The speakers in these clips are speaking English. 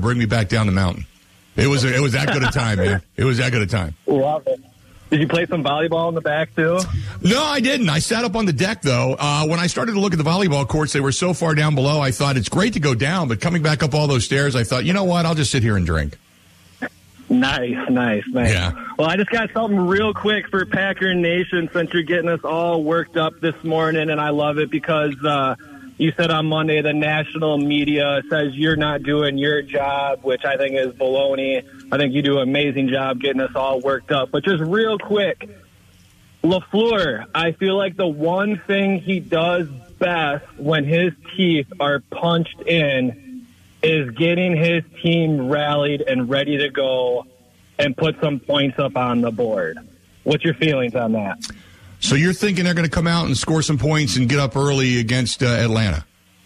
bring me back down the mountain. It was that good a time, man. It was that good a time. Love it. Did you play some volleyball in the back, too? No, I didn't. I sat up on the deck, though. When I started to look at the volleyball courts, they were so far down below, I thought it's great to go down, but coming back up all those stairs, I thought, you know what, I'll just sit here and drink. Nice. Yeah. Well, I just got something real quick for Packer Nation since you're getting us all worked up this morning, and I love it because you said on Monday the national media says you're not doing your job, which I think is baloney. I think you do an amazing job getting us all worked up. But just real quick, LaFleur, I feel like the one thing he does best when his teeth are punched in is getting his team rallied and ready to go and put some points up on the board. What's your feelings on that? So you're thinking they're going to come out and score some points and get up early against Atlanta?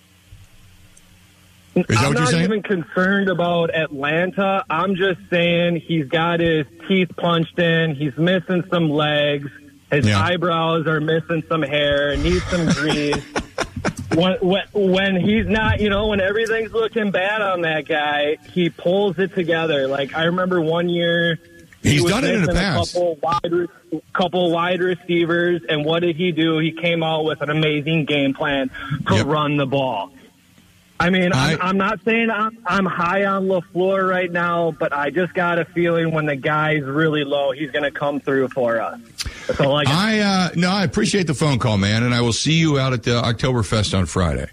Is that what you're saying? I'm not even concerned about Atlanta. I'm just saying he's got his teeth punched in. He's missing some legs. His eyebrows are missing some hair. Needs some grease. When he's not, when everything's looking bad on that guy, he pulls it together. Like, I remember one year he's done it in the past. Couple wide receivers, and what did he do? He came out with an amazing game plan to run the ball. I mean, I'm not saying I'm high on LaFleur right now, but I just got a feeling when the guy's really low, he's going to come through for us. That's all I got. I appreciate the phone call, man, and I will see you out at the Oktoberfest on Friday.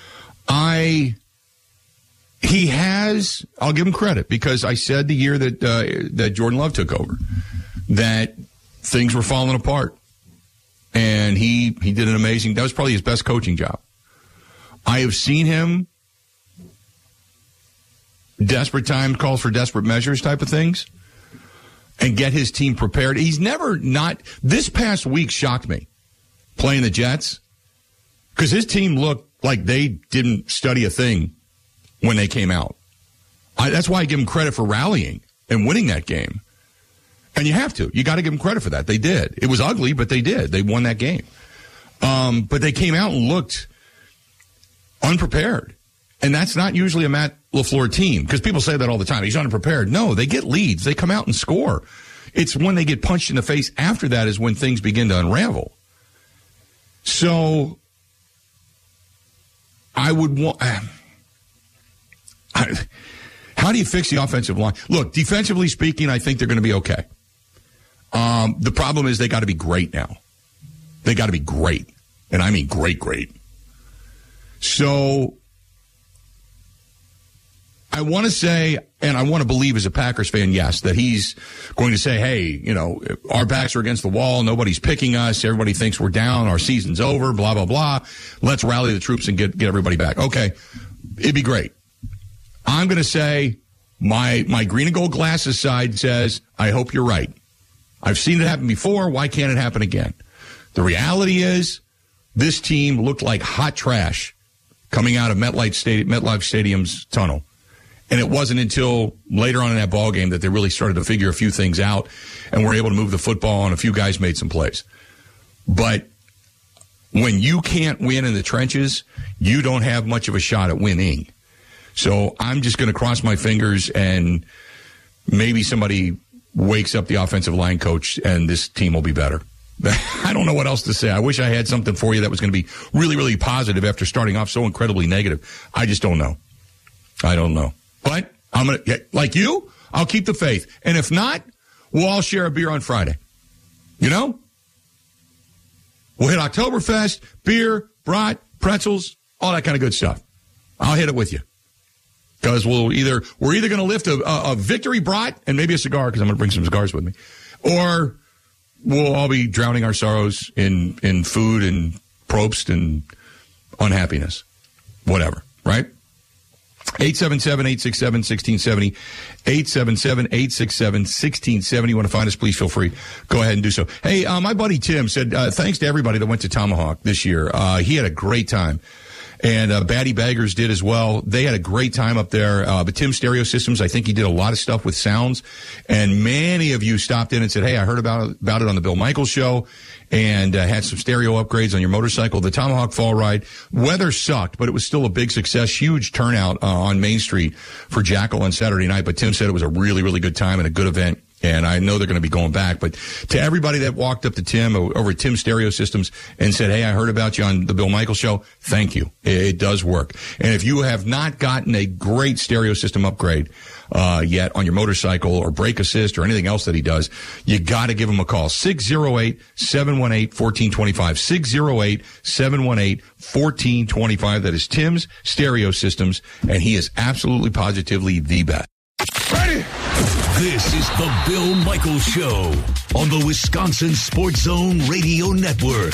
I'll give him credit, because I said the year that Jordan Love took over that things were falling apart, and he did an amazing. That was probably his best coaching job. I have seen him desperate times calls for desperate measures type of things and get his team prepared. He's never not. This past week shocked me playing the Jets, because his team looked like they didn't study a thing when they came out. That's why I give him credit for rallying and winning that game. And you have to. You got to give them credit for that. They did. It was ugly, but they did. They won that game. But they came out and looked unprepared. And that's not usually a Matt LaFleur team, because people say that all the time. He's unprepared. No, they get leads. They come out and score. It's when they get punched in the face after that is when things begin to unravel. So I would want... How do you fix the offensive line? Look, defensively speaking, I think they're going to be okay. The problem is they got to be great now. They got to be great. And I mean great. So I want to say, and I want to believe as a Packers fan, yes, that he's going to say, hey, our backs are against the wall. Nobody's picking us. Everybody thinks we're down. Our season's over, blah, blah, blah. Let's rally the troops and get everybody back. Okay, it'd be great. I'm going to say my green and gold glasses side says, I hope you're right. I've seen it happen before. Why can't it happen again? The reality is this team looked like hot trash coming out of MetLife Stadium's tunnel. And it wasn't until later on in that ball game that they really started to figure a few things out and were able to move the football, and a few guys made some plays. But when you can't win in the trenches, you don't have much of a shot at winning. So I'm just going to cross my fingers and maybe somebody wakes up the offensive line coach and this team will be better. I don't know what else to say. I wish I had something for you that was going to be really, really positive after starting off so incredibly negative. I just don't know. I don't know. But I'm going to, like you, I'll keep the faith. And if not, we'll all share a beer on Friday. We'll hit Oktoberfest, beer, brat, pretzels, all that kind of good stuff. I'll hit it with you. Because we're either going to lift a victory brat and maybe a cigar, because I'm going to bring some cigars with me, or we'll all be drowning our sorrows in food and Probst and unhappiness. Whatever, right? 877-867-1670. 877-867-1670. You want to find us, please feel free. Go ahead and do so. Hey, my buddy Tim said, thanks to everybody that went to Tomahawk this year. He had a great time. and Batty Baggers did as well. They had a great time up there. But Tim Stereo Systems, I think he did a lot of stuff with sounds, and many of you stopped in and said, hey, I heard about it on the Bill Michaels Show, and had some stereo upgrades on your motorcycle. The Tomahawk Fall Ride, weather sucked, but it was still a big success. Huge turnout on Main Street for Jackal on Saturday night, but Tim said it was a really, really good time and a good event. And I know they're going to be going back. But to everybody that walked up to Tim over at Tim Stereo Systems and said, hey, I heard about you on the Bill Michaels Show, thank you. It does work. And if you have not gotten a great stereo system upgrade yet on your motorcycle or brake assist or anything else that he does, you got to give him a call. 608-718-1425. 608-718-1425. That is Tim's Stereo Systems, and he is absolutely positively the best. Ready? This is the Bill Michaels Show on the Wisconsin Sports Zone Radio Network.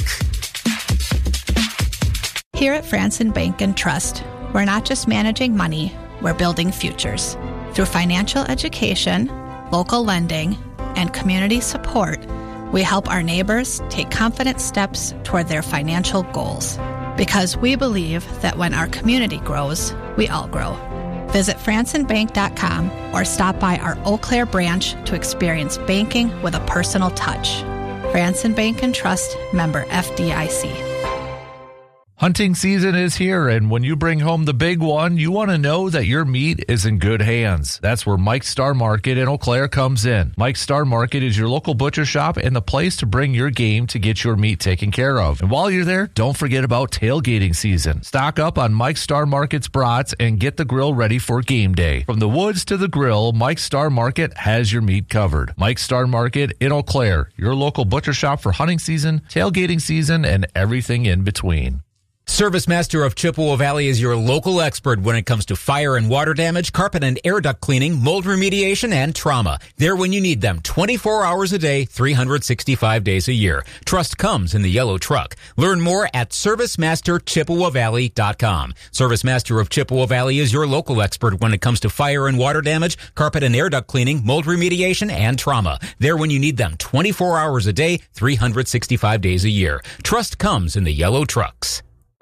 Here at Franson Bank and Trust, we're not just managing money, we're building futures. Through financial education, local lending, and community support, we help our neighbors take confident steps toward their financial goals. Because we believe that when our community grows, we all grow. Visit FransonBank.com or stop by our Eau Claire branch to experience banking with a personal touch. Franson Bank and Trust, member FDIC. Hunting season is here, and when you bring home the big one, you want to know that your meat is in good hands. That's where Mike's Star Market in Eau Claire comes in. Mike's Star Market is your local butcher shop and the place to bring your game to get your meat taken care of. And while you're there, don't forget about tailgating season. Stock up on Mike's Star Market's brats and get the grill ready for game day. From the woods to the grill, Mike's Star Market has your meat covered. Mike's Star Market in Eau Claire, your local butcher shop for hunting season, tailgating season, and everything in between. Service Master of Chippewa Valley is your local expert when it comes to fire and water damage, carpet and air duct cleaning, mold remediation, and trauma. They're when you need them 24 hours a day, 365 days a year. Trust comes in the yellow truck. Learn more at ServiceMasterChippewaValley.com. Service Master of Chippewa Valley is your local expert when it comes to fire and water damage, carpet and air duct cleaning, mold remediation, and trauma. They're when you need them 24 hours a day, 365 days a year. Trust comes in the yellow trucks.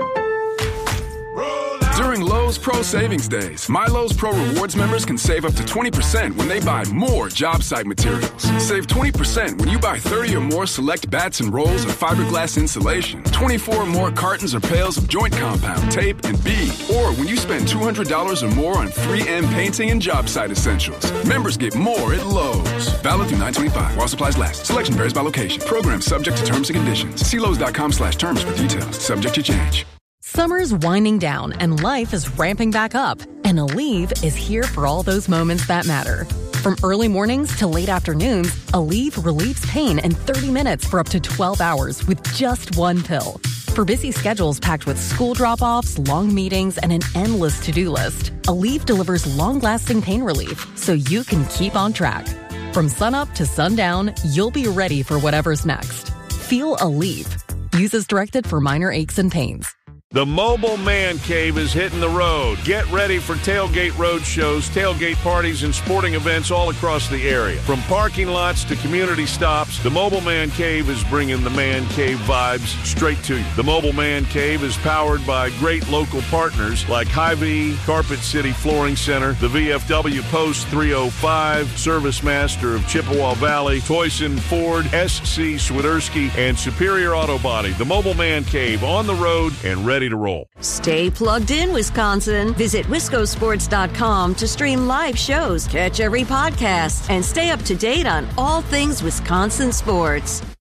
During Lowe's Pro Savings Days, My Lowe's Pro Rewards members can save up to 20% when they buy more job site materials. Save 20% when you buy 30 or more select bats and rolls of fiberglass insulation, 24 or more cartons or pails of joint compound, tape, and bead, or when you spend $200 or more on 3M painting and job site essentials. Members get more at Lowe's. Valid through 9/25 while supplies last. Selection varies by location. Program subject to terms and conditions. See Lowe's.com/terms for details. Subject to change. Summer's winding down and life is ramping back up. And Aleve is here for all those moments that matter. From early mornings to late afternoons, Aleve relieves pain in 30 minutes for up to 12 hours with just one pill. For busy schedules packed with school drop-offs, long meetings, and an endless to-do list, Aleve delivers long-lasting pain relief so you can keep on track. From sunup to sundown, you'll be ready for whatever's next. Feel Aleve. Use as directed for minor aches and pains. The Mobile Man Cave is hitting the road. Get ready for tailgate road shows, tailgate parties, and sporting events all across the area. From parking lots to community stops, the Mobile Man Cave is bringing the Man Cave vibes straight to you. The Mobile Man Cave is powered by great local partners like Hy-Vee, Carpet City Flooring Center, the VFW Post 305, Service Master of Chippewa Valley, Toyson Ford, SC Swiderski, and Superior Auto Body. The Mobile Man Cave on the road and ready to roll. Stay plugged in, Wisconsin. Visit wiscosports.com to stream live shows, catch every podcast, and stay up to date on all things Wisconsin sports.